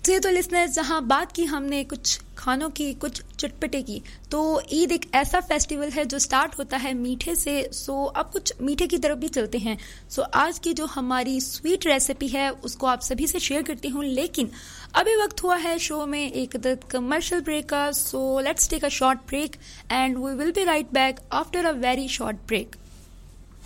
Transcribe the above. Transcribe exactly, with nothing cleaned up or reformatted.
जी तो लिसनर्स, जहाँ बात की हमने कुछ खानों की, कुछ चटपटे की, तो ईद एक ऐसा फेस्टिवल है जो स्टार्ट होता है मीठे से। सो अब कुछ मीठे की तरफ भी चलते हैं। सो आज की जो हमारी स्वीट रेसिपी है उसको आप सभी से शेयर करती हूँ, लेकिन अभी वक्त हुआ है शो में एक कमर्शियल ब्रेक का। So let's take a short break and we will be right back after a very short break.